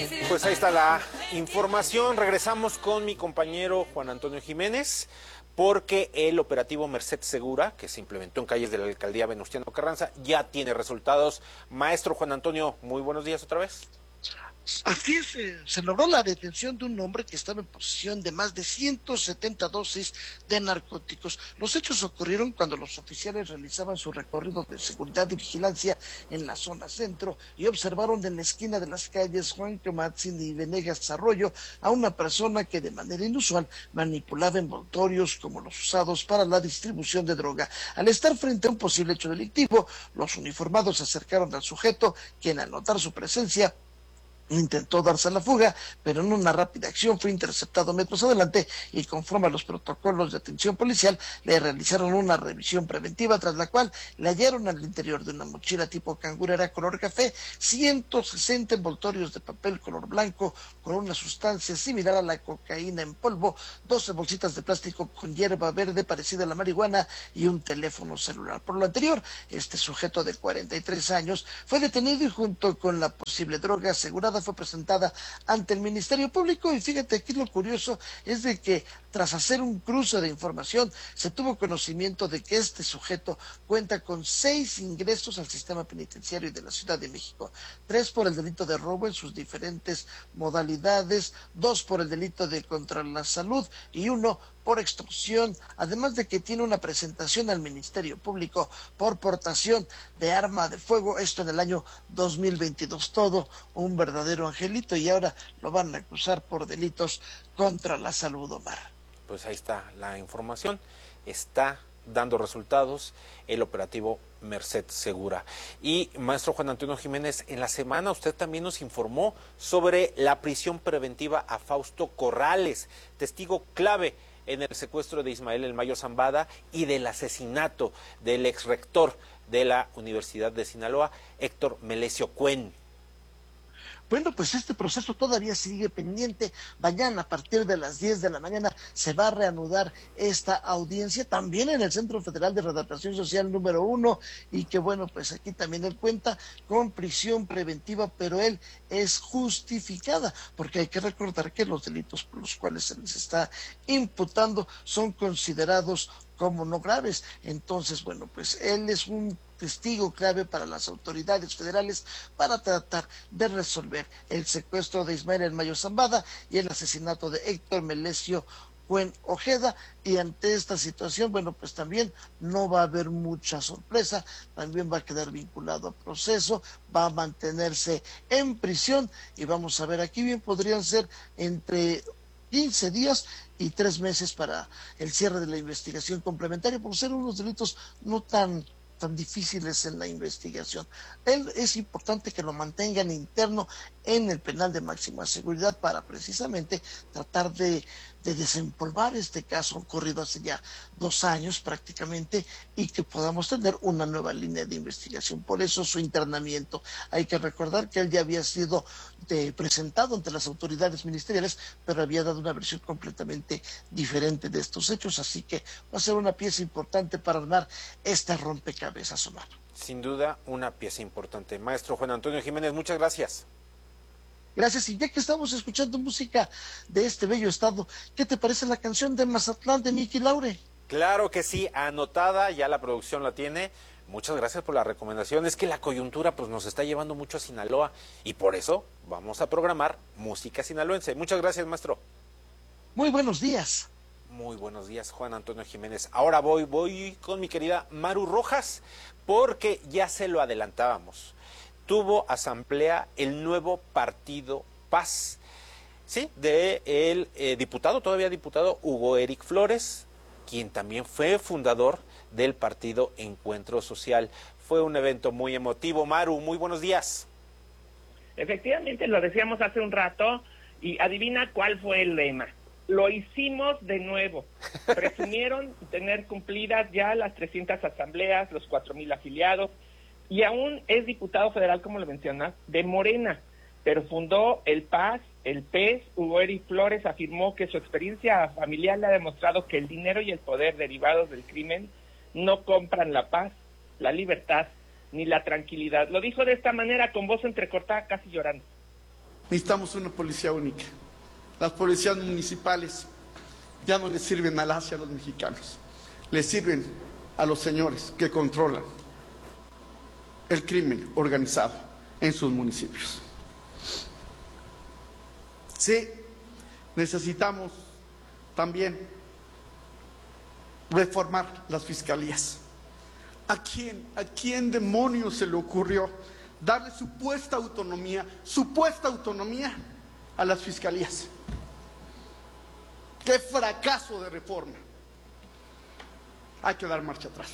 Pues ahí está la información. Regresamos con mi compañero Juan Antonio Jiménez, porque el operativo Merced Segura, que se implementó en calles de la alcaldía Venustiano Carranza, ya tiene resultados. Maestro Juan Antonio, muy buenos días otra vez. Así es, se logró la detención de un hombre que estaba en posesión de más de 170 dosis de narcóticos. Los hechos ocurrieron cuando los oficiales realizaban su recorrido de seguridad y vigilancia en la zona centro y observaron en la esquina de las calles Juan Camatzin y Venegas Arroyo a una persona que de manera inusual manipulaba envoltorios como los usados para la distribución de droga. Al estar frente a un posible hecho delictivo, los uniformados se acercaron al sujeto, quien al notar su presencia intentó darse a la fuga, pero en una rápida acción fue interceptado metros adelante y conforme a los protocolos de atención policial le realizaron una revisión preventiva, tras la cual le hallaron al interior de una mochila tipo cangurera color café 160 envoltorios de papel color blanco con una sustancia similar a la cocaína en polvo, 12 bolsitas de plástico con hierba verde parecida a la marihuana y un teléfono celular. Por lo anterior, este sujeto de 43 años fue detenido y junto con la posible droga asegurada fue presentada ante el Ministerio Público. Y fíjate, aquí lo curioso es de que tras hacer un cruce de información se tuvo conocimiento de que este sujeto cuenta con 6 ingresos al sistema penitenciario de la Ciudad de México, 3 por el delito de robo en sus diferentes modalidades, 2 por el delito de contra la salud y 1 por extorsión, además de que tiene una presentación al Ministerio Público por portación de arma de fuego, esto en el año 2022, todo un verdadero angelito, y ahora lo van a acusar por delitos contra la salud, Omar. Pues ahí está la información, está dando resultados el operativo Merced Segura. Y maestro Juan Antonio Jiménez, en la semana usted también nos informó sobre la prisión preventiva a Fausto Corrales, testigo clave en el secuestro de Ismael El Mayo Zambada y del asesinato del exrector de la Universidad de Sinaloa, Héctor Melesio Cuen. Bueno, pues este proceso todavía sigue pendiente. Mañana a partir de las 10 de la mañana se va a reanudar esta audiencia también en el Centro Federal de Readaptación Social número 1, y que bueno, pues aquí también él cuenta con prisión preventiva, pero él es justificada, porque hay que recordar que los delitos por los cuales se les está imputando son considerados como no graves. Entonces, bueno, pues él es un testigo clave para las autoridades federales para tratar de resolver el secuestro de Ismael El Mayo Zambada y el asesinato de Héctor Melesio Cuen Ojeda. Y ante esta situación, bueno, pues también no va a haber mucha sorpresa, también va a quedar vinculado al proceso, va a mantenerse en prisión, y vamos a ver, aquí bien podrían ser entre 15 días y 3 meses para el cierre de la investigación complementaria, por ser unos delitos no tan difíciles en la investigación. Él es importante que lo mantengan interno en el penal de máxima seguridad para precisamente tratar de desempolvar este caso ocurrido hace ya 2 años prácticamente, y que podamos tener una nueva línea de investigación. Por eso su internamiento. Hay que recordar que él ya había sido presentado ante las autoridades ministeriales, pero había dado una versión completamente diferente de estos hechos, así que va a ser una pieza importante para armar este rompecabezas, Omar. Sin duda, una pieza importante. Maestro Juan Antonio Jiménez, muchas gracias. Gracias, y ya que estamos escuchando música de este bello estado, ¿qué te parece la canción de Mazatlán de Miki Laure? Claro que sí, anotada, ya la producción la tiene. Muchas gracias por la recomendación. Es que la coyuntura pues nos está llevando mucho a Sinaloa y por eso vamos a programar música sinaloense. Muchas gracias, maestro. Muy buenos días. Muy buenos días, Juan Antonio Jiménez. Ahora voy con mi querida Maru Rojas, porque ya se lo adelantábamos. Tuvo asamblea el nuevo partido Paz, sí, de el todavía diputado Hugo Eric Flores, quien también fue fundador del partido Encuentro Social. Fue un evento muy emotivo. Maru, muy buenos días. Efectivamente, lo decíamos hace un rato, y adivina cuál fue el lema. Lo hicimos de nuevo. Presumieron tener cumplidas ya las 300 asambleas, los 4,000 afiliados, y aún es diputado federal, como lo mencionas, de Morena, pero fundó el PAS, el PES. Hugo Eric Flores afirmó que su experiencia familiar le ha demostrado que el dinero y el poder derivados del crimen no compran la paz, la libertad ni la tranquilidad. Lo dijo de esta manera, con voz entrecortada, casi llorando. Necesitamos una policía única. Las policías municipales ya no le sirven hacia los mexicanos, le sirven a los señores que controlan el crimen organizado en sus municipios. Sí, necesitamos también reformar las fiscalías. ¿A quién demonios se le ocurrió darle supuesta autonomía a las fiscalías? ¡Qué fracaso de reforma! Hay que dar marcha atrás.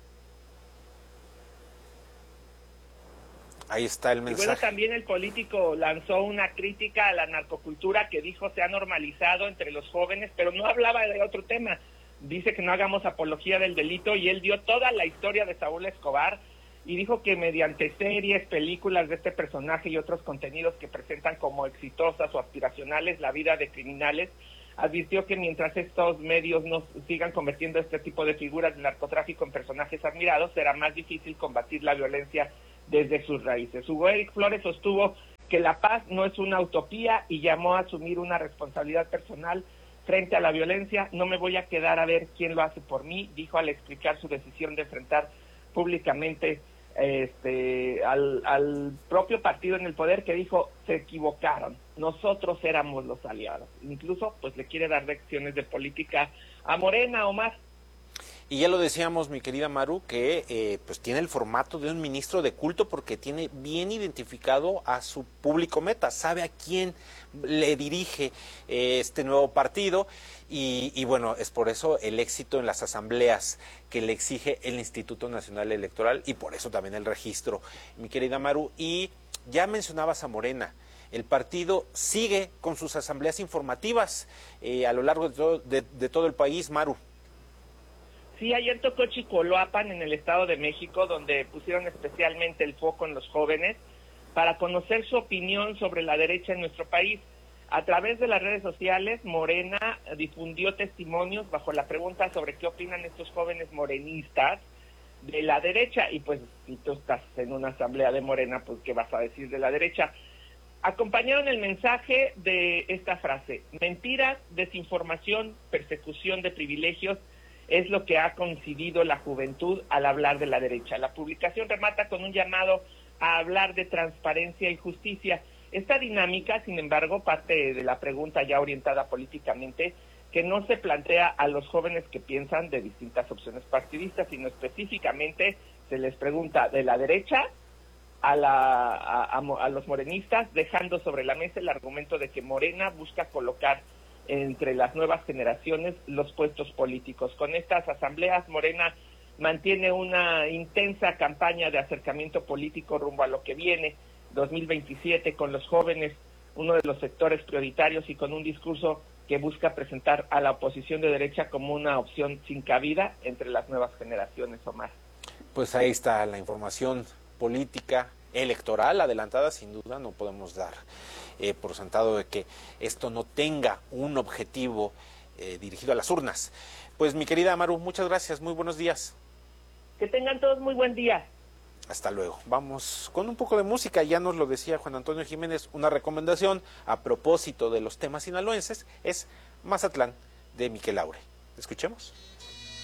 Ahí está el Y mensaje. bueno, también el político lanzó una crítica a la narcocultura que dijo se ha normalizado entre los jóvenes, pero no hablaba de otro tema. Dice que no hagamos apología del delito y él dio toda la historia de Saúl Escobar y dijo que mediante series, películas de este personaje y otros contenidos que presentan como exitosas o aspiracionales la vida de criminales, advirtió que mientras estos medios no sigan convirtiendo este tipo de figuras del narcotráfico en personajes admirados, será más difícil combatir la violencia desde sus raíces. Hugo Eric Flores sostuvo que la paz no es una utopía y llamó a asumir una responsabilidad personal frente a la violencia. No me voy a quedar a ver quién lo hace por mí, dijo al explicar su decisión de enfrentar públicamente al propio partido en el poder, que dijo se equivocaron, nosotros éramos los aliados. Incluso pues le quiere dar lecciones de política a Morena, Omar. Y ya lo decíamos, mi querida Maru, que pues tiene el formato de un ministro de culto porque tiene bien identificado a su público meta, sabe a quién le dirige este nuevo partido y bueno, es por eso el éxito en las asambleas que le exige el Instituto Nacional Electoral y por eso también el registro, mi querida Maru. Y ya mencionabas a Morena. El partido sigue con sus asambleas informativas a lo largo de todo el país, Maru. Sí, ayer tocó Chicoloapan en el Estado de México, donde pusieron especialmente el foco en los jóvenes para conocer su opinión sobre la derecha en nuestro país. A través de las redes sociales, Morena difundió testimonios bajo la pregunta sobre qué opinan estos jóvenes morenistas de la derecha. Y pues, si tú estás en una asamblea de Morena, pues, ¿qué vas a decir de la derecha? Acompañaron el mensaje de esta frase: mentiras, desinformación, persecución de privilegios, es lo que ha coincidido la juventud al hablar de la derecha. La publicación remata con un llamado a hablar de transparencia y justicia. Esta dinámica, sin embargo, parte de la pregunta ya orientada políticamente, que no se plantea a los jóvenes que piensan de distintas opciones partidistas, sino específicamente se les pregunta de la derecha a los morenistas, dejando sobre la mesa el argumento de que Morena busca colocar entre las nuevas generaciones los puestos políticos. Con estas asambleas, Morena mantiene una intensa campaña de acercamiento político rumbo a lo que viene, 2027, con los jóvenes, uno de los sectores prioritarios, y con un discurso que busca presentar a la oposición de derecha como una opción sin cabida entre las nuevas generaciones, Omar. Pues ahí está la información política, electoral adelantada, sin duda no podemos dar por sentado de que esto no tenga un objetivo dirigido a las urnas. Pues mi querida Amaru, muchas gracias, muy buenos días. Que tengan todos muy buen día. Hasta luego. Vamos con un poco de música, ya nos lo decía Juan Antonio Jiménez, una recomendación a propósito de los temas sinaloenses es Mazatlán de Miquel Laure. Escuchemos.